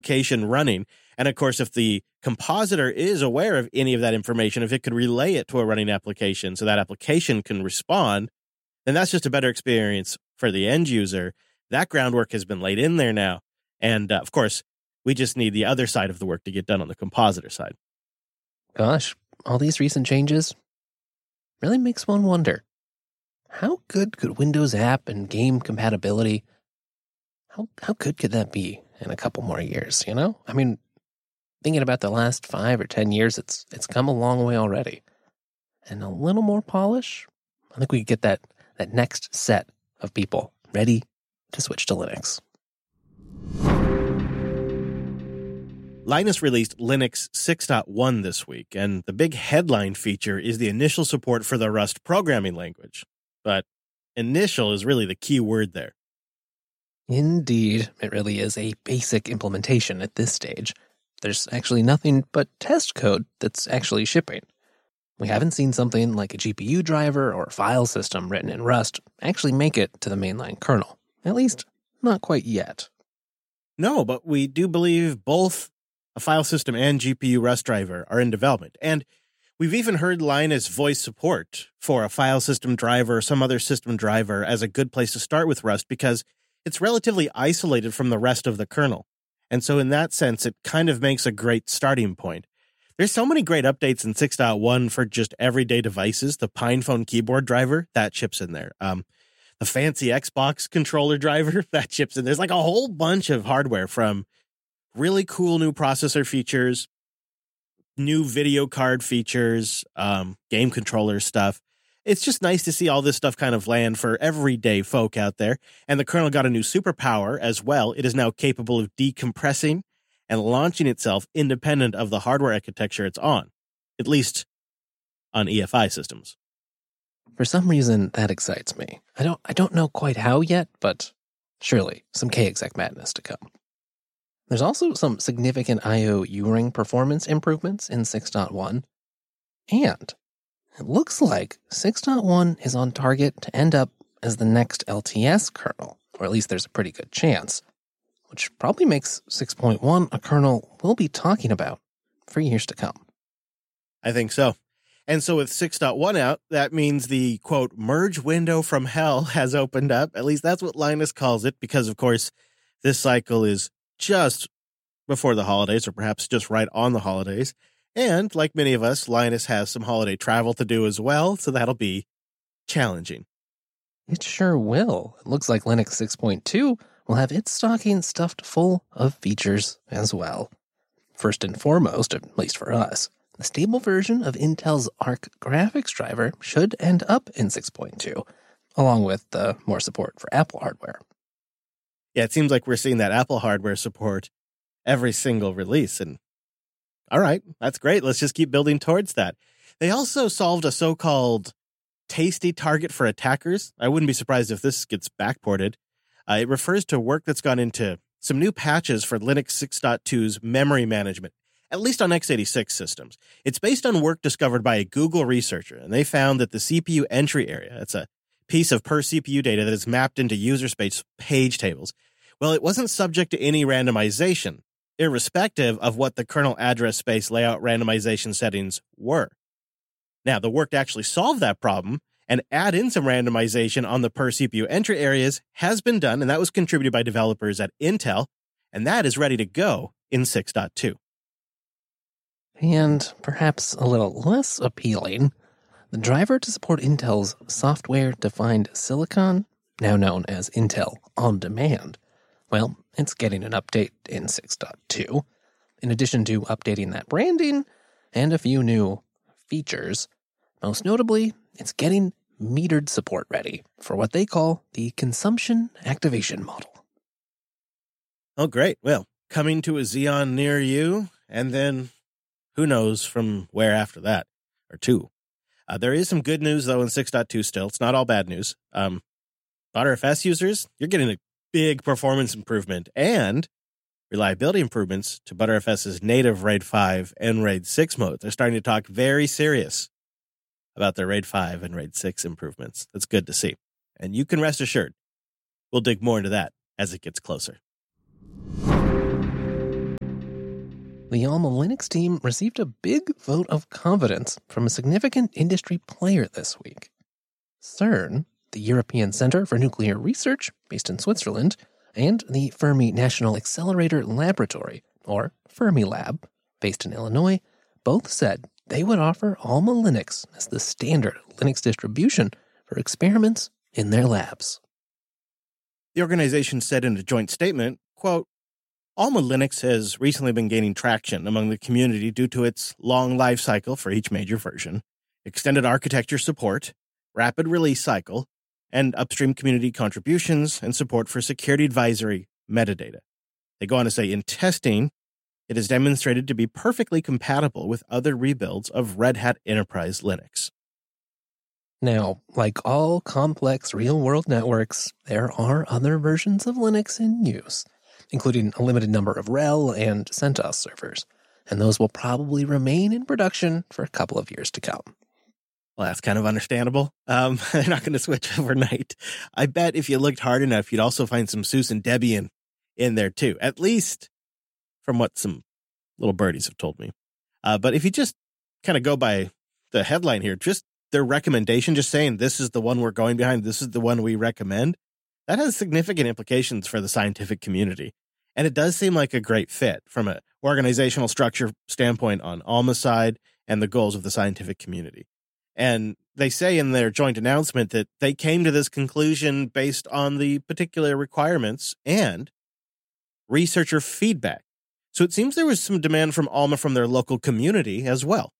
application running. And of course, if the compositor is aware of any of that information, if it could relay it to a running application so that application can respond, then that's just a better experience for the end user. That groundwork has been laid in there now. And of course, we just need the other side of the work to get done on the compositor side. Gosh, all these recent changes really makes one wonder. How good could Windows app and game compatibility, how good could that be in a couple more years, you know? I mean, thinking about the last 5 or 10 years, it's come a long way already. And a little more polish, I think we could get that next set of people ready to switch to Linux. Linus released Linux 6.1 this week, and the big headline feature is the initial support for the Rust programming language. But initial is really the key word there. Indeed, it really is a basic implementation at this stage. There's actually nothing but test code that's actually shipping. We haven't seen something like a GPU driver or file system written in Rust actually make it to the mainline kernel. At least, not quite yet. No, but we do believe both a file system and GPU Rust driver are in development. And we've even heard Linus voice support for a file system driver or some other system driver as a good place to start with Rust because it's relatively isolated from the rest of the kernel. And so in that sense, it kind of makes a great starting point. There's so many great updates in 6.1 for just everyday devices. The PinePhone keyboard driver, that chips in there. The fancy Xbox controller driver, that chips in. There's like a whole bunch of hardware from really cool new processor features, new video card features, game controller stuff. It's just nice to see all this stuff kind of land for everyday folk out there. And the kernel got a new superpower as well. It is now capable of decompressing and launching itself independent of the hardware architecture it's on, at least on EFI systems. For some reason, that excites me. I don't know quite how yet, but surely some KExec madness to come. There's also some significant I/O U-ring performance improvements in 6.1, and it looks like 6.1 is on target to end up as the next LTS kernel, or at least there's a pretty good chance, which probably makes 6.1 a kernel we'll be talking about for years to come. I think so. And so with 6.1 out, that means the, quote, merge window from hell has opened up. At least that's what Linus calls it, because, of course, this cycle is just before the holidays, or perhaps just right on the holidays. And like many of us, Linus has some holiday travel to do as well, so that'll be challenging. It sure will. It looks like Linux 6.2 will have its stocking stuffed full of features as well. First and foremost, at least for us, the stable version of Intel's Arc graphics driver should end up in 6.2, along with more support for Apple hardware. Yeah, it seems like we're seeing that Apple hardware support every single release. And all right, that's great. Let's just keep building towards that. They also solved a so-called tasty target for attackers. I wouldn't be surprised if this gets backported. It refers to work that's gone into some new patches for Linux 6.2's memory management, at least on x86 systems. It's based on work discovered by a Google researcher, and they found that the CPU entry area, that's a piece of per CPU data that is mapped into user space page tables, well, it wasn't subject to any randomization, irrespective of what the kernel address space layout randomization settings were. Now, the work to actually solve that problem and add in some randomization on the per CPU entry areas has been done, and that was contributed by developers at Intel, and that is ready to go in 6.2. And perhaps a little less appealing, the driver to support Intel's software-defined silicon, now known as Intel On Demand, well, it's getting an update in 6.2. In addition to updating that branding and a few new features, most notably, it's getting metered support ready for what they call the consumption activation model. Oh, great. Well, coming to a Xeon near you, and then who knows from where after that, or two. There is some good news, though, in 6.2 still. It's not all bad news. ButterFS users, you're getting a big performance improvement and reliability improvements to ButterFS's native RAID 5 and RAID 6 mode. They're starting to talk very serious about their RAID 5 and RAID 6 improvements. That's good to see. And you can rest assured, we'll dig more into that as it gets closer. the Alma Linux team received a big vote of confidence from a significant industry player this week. CERN, the European Centre for Nuclear Research, based in Switzerland, and the Fermi National Accelerator Laboratory, or Fermilab, based in Illinois, both said they would offer Alma Linux as the standard Linux distribution for experiments in their labs. The organization said in a joint statement, quote, Alma Linux has recently been gaining traction among the community due to its long life cycle for each major version, extended architecture support, rapid release cycle, and upstream community contributions and support for security advisory metadata. They go on to say, in testing, it is demonstrated to be perfectly compatible with other rebuilds of Red Hat Enterprise Linux. Now, like all complex real-world networks, there are other versions of Linux in use, including a limited number of RHEL and CentOS servers, and those will probably remain in production for a couple of years to come. Well, that's kind of understandable. They're not going to switch overnight. I bet if you looked hard enough, you'd also find some SUSE and Debian in there too, at least from what some little birdies have told me. But if you just kind of go by the headline here, just their recommendation, just saying this is the one we're going behind, this is the one we recommend, that has significant implications for the scientific community. And it does seem like a great fit from an organizational structure standpoint on Alma's side and the goals of the scientific community. And they say in their joint announcement that they came to this conclusion based on the particular requirements and researcher feedback. So it seems there was some demand from Alma from their local community as well.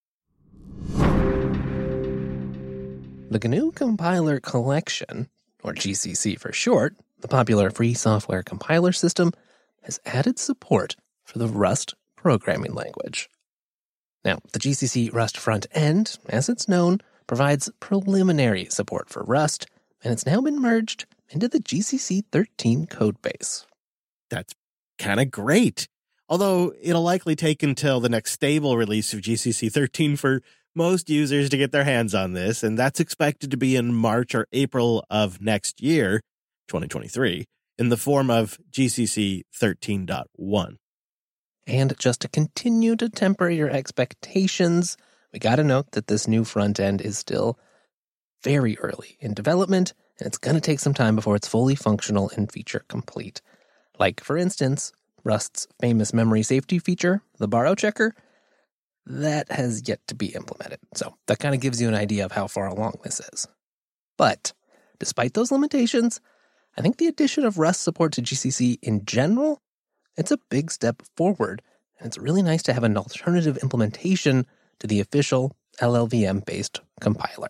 The GNU Compiler Collection, or GCC for short, the popular free software compiler system, has added support for the Rust programming language. Now, the GCC Rust front end, as it's known, provides preliminary support for Rust, and it's now been merged into the GCC 13 codebase. That's kind of great. Although it'll likely take until the next stable release of GCC 13 for most users to get their hands on this, and that's expected to be in March or April of next year, 2023, in the form of GCC 13.1. And just to continue to temper your expectations, we got to note that this new front end is still very early in development, and it's going to take some time before it's fully functional and feature complete. Like, for instance, Rust's famous memory safety feature, the borrow checker, that has yet to be implemented. So that kind of gives you an idea of how far along this is. But despite those limitations, I think the addition of Rust support to GCC in general, it's a big step forward, and it's really nice to have an alternative implementation to the official LLVM-based compiler.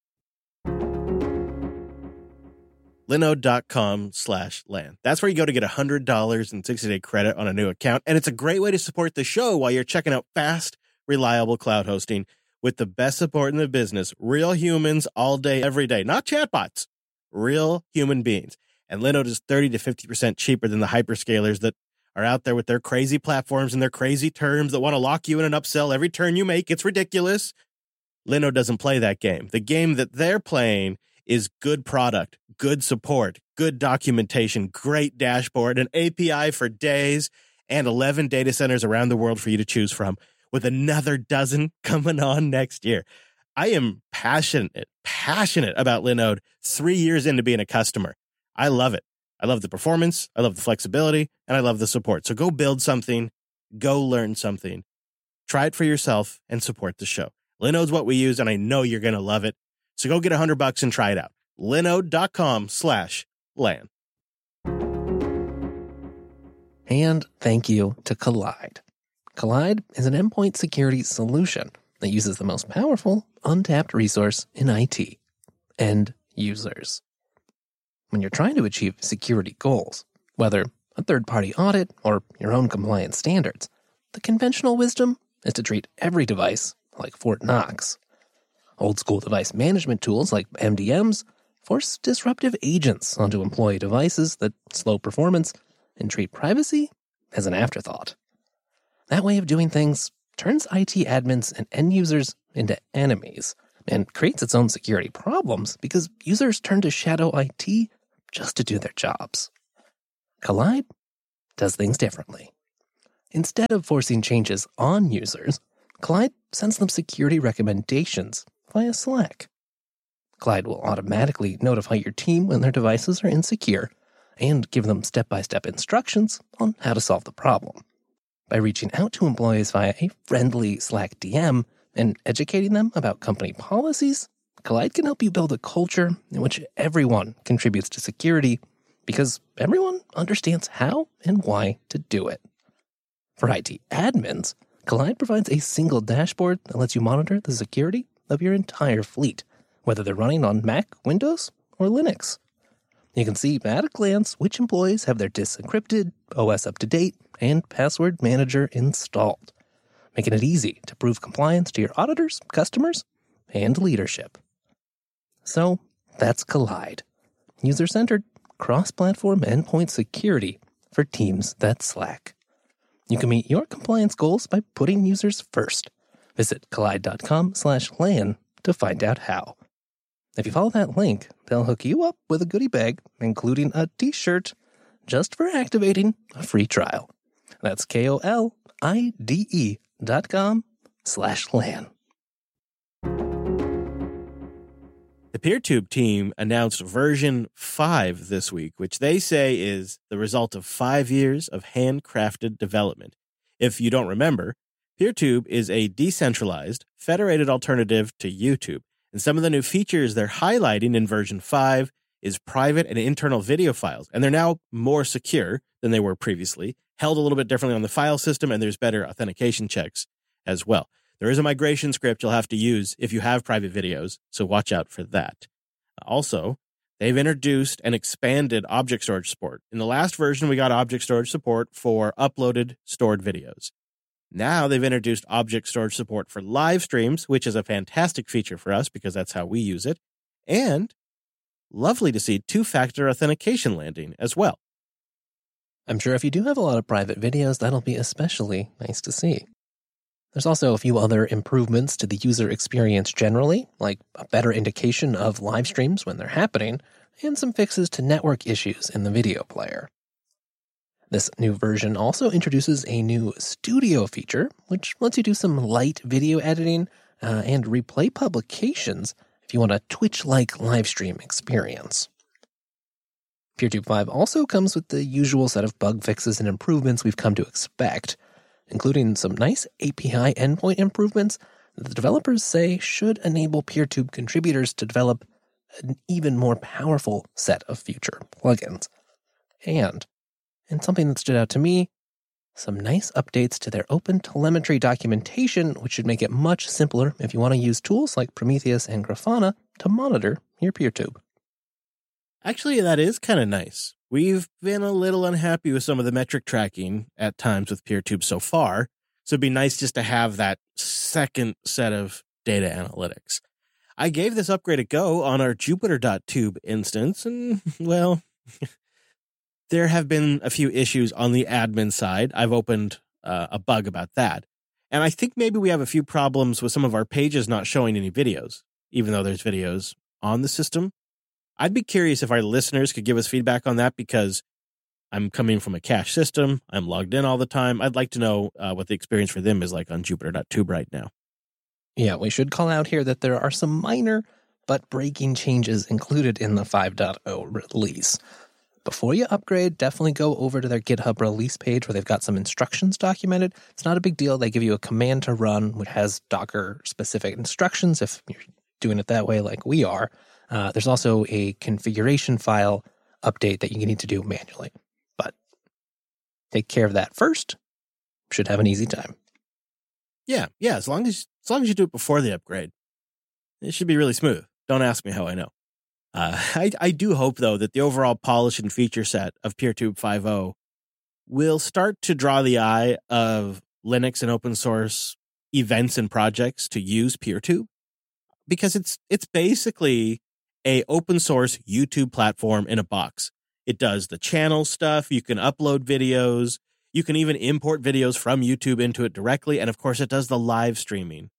Linode.com/LAN. That's where you go to get $100 in 60-day credit on a new account, and it's a great way to support the show while you're checking out fast, reliable cloud hosting with the best support in the business. Real humans all day, every day. Not chatbots. Real human beings. And Linode is 30 to 50% cheaper than the hyperscalers that are out there with their crazy platforms and their crazy terms that want to lock you in an upsell every turn you make. It's ridiculous. Linode doesn't play that game. The game that they're playing is good product, good support, good documentation, great dashboard, an API for days, and 11 data centers around the world for you to choose from, with another dozen coming on next year. I am passionate about Linode 3 years into being a customer. I love it. I love the performance, I love the flexibility, and I love the support. So go build something, go learn something, try it for yourself, and support the show. Linode's what we use, and I know you're going to love it. So go get $100 and try it out. Linode.com/LAN. And thank you to Kolide. Kolide is an endpoint security solution that uses the most powerful, untapped resource in IT, end users. When you're trying to achieve security goals, whether a third-party audit or your own compliance standards, the conventional wisdom is to treat every device like Fort Knox. Old-school device management tools like MDMs force disruptive agents onto employee devices that slow performance and treat privacy as an afterthought. That way of doing things turns IT admins and end users into enemies and creates its own security problems because users turn to shadow IT just to do their jobs. Kolide does things differently. Instead of forcing changes on users, Collide sends them security recommendations via Slack. Collide will automatically notify your team when their devices are insecure and give them step-by-step instructions on how to solve the problem. By reaching out to employees via a friendly Slack DM and educating them about company policies, Collide can help you build a culture in which everyone contributes to security because everyone understands how and why to do it. For IT admins, Collide provides a single dashboard that lets you monitor the security of your entire fleet, whether they're running on Mac, Windows, or Linux. You can see at a glance which employees have their disks encrypted, OS up to date, and password manager installed, making it easy to prove compliance to your auditors, customers, and leadership. So that's Collide, user-centered, cross-platform endpoint security for teams that Slack. You can meet your compliance goals by putting users first. Visit collide.com/LAN to find out how. If you follow that link, they'll hook you up with a goodie bag, including a t-shirt, just for activating a free trial. That's KOLIDE.com/LAN. The PeerTube team announced version 5 this week, which they say is the result of 5 years of handcrafted development. If you don't remember, PeerTube is a decentralized, federated alternative to YouTube. And some of the new features they're highlighting in version 5 is private and internal video files. And they're now more secure than they were previously, held a little bit differently on the file system, and there's better authentication checks as well. There is a migration script you'll have to use if you have private videos, so watch out for that. Also, they've introduced and expanded object storage support. In the last version, we got object storage support for uploaded, stored videos. Now they've introduced object storage support for live streams, which is a fantastic feature for us because that's how we use it. And lovely to see two-factor authentication landing as well. I'm sure if you do have a lot of private videos, that'll be especially nice to see. There's also a few other improvements to the user experience generally, like a better indication of live streams when they're happening, and some fixes to network issues in the video player. This new version also introduces a new studio feature, which lets you do some light video editing and replay publications if you want a Twitch-like live stream experience. PeerTube 5 also comes with the usual set of bug fixes and improvements we've come to expect, including some nice API endpoint improvements that the developers say should enable PeerTube contributors to develop an even more powerful set of future plugins. And something that stood out to me, some nice updates to their open telemetry documentation, which should make it much simpler if you want to use tools like Prometheus and Grafana to monitor your PeerTube. Actually, that is kind of nice. We've been a little unhappy with some of the metric tracking at times with PeerTube so far, so it'd be nice just to have that second set of data analytics. I gave this upgrade a go on our Jupyter.tube instance, and, well, there have been a few issues on the admin side. I've opened a bug about that. And I think maybe we have a few problems with some of our pages not showing any videos, even though there's videos on the system. I'd be curious if our listeners could give us feedback on that because I'm coming from a cache system. I'm logged in all the time. I'd like to know what the experience for them is like on Jupyter.tube right now. Yeah, we should call out here that there are some minor but breaking changes included in the 5.0 release. Before you upgrade, definitely go over to their GitHub release page where they've got some instructions documented. It's not a big deal. They give you a command to run, which has Docker-specific instructions if you're doing it that way like we are. There's also a configuration file update that you need to do manually. But take care of that first. Should have an easy time. Yeah. As long as you do it before the upgrade, it should be really smooth. Don't ask me how I know. I do hope, though, that the overall polish and feature set of PeerTube 5.0 will start to draw the eye of Linux and open source events and projects to use PeerTube, because it's basically a open source YouTube platform in a box. It does the channel stuff. You can upload videos. You can even import videos from YouTube into it directly. And of course, it does the live streaming.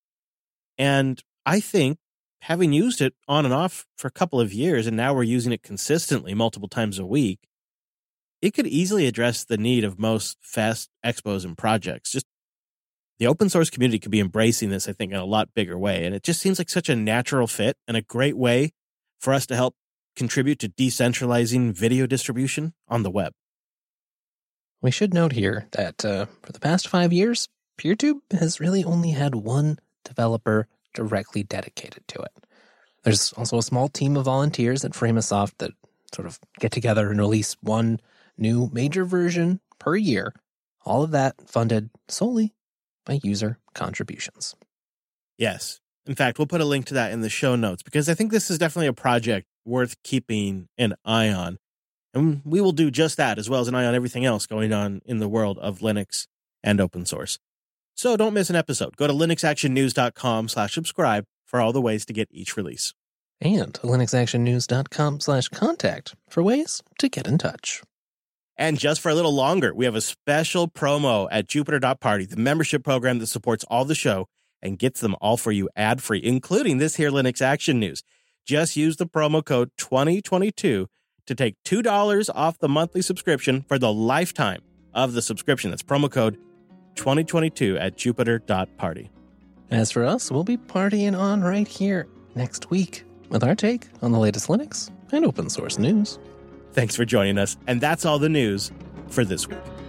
And I think, having used it on and off for a couple of years, and now we're using it consistently multiple times a week, it could easily address the need of most fast expos and projects. Just the open source community could be embracing this, I think, in a lot bigger way. And it just seems like such a natural fit and a great way for us to help contribute to decentralizing video distribution on the web. We should note here that for the past 5 years, PeerTube has really only had one developer directly dedicated to it. There's also a small team of volunteers at Framasoft that sort of get together and release one new major version per year. All of that funded solely by user contributions. Yes. In fact, we'll put a link to that in the show notes because I think this is definitely a project worth keeping an eye on. And we will do just that, as well as an eye on everything else going on in the world of Linux and open source. So don't miss an episode. Go to linuxactionnews.com/subscribe for all the ways to get each release. And linuxactionnews.com/contact for ways to get in touch. And just for a little longer, we have a special promo at Jupiter.Party, the membership program that supports all the show and gets them all for you ad-free, including this here Linux Action News. Just use the promo code 2022 to take $2 off the monthly subscription for the lifetime of the subscription. That's promo code 2022 at Jupiter.Party. As for us, we'll be partying on right here next week with our take on the latest Linux and open source news. Thanks for joining us. And that's all the news for this week.